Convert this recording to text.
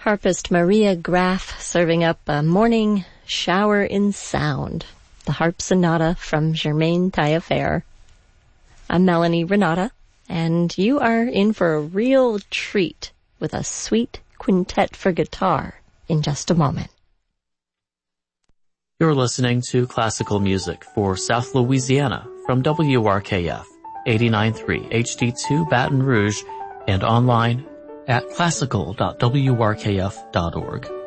Harpist Maria Graf serving up a morning shower in sound, the harp sonata from Germaine Taillefer. I'm Melanie Renata, and you are in for a real treat with a sweet quintet for guitar in just a moment. You're listening to classical music for South Louisiana from WRKF 89.3 HD2 Baton Rouge and online at classical.wrkf.org.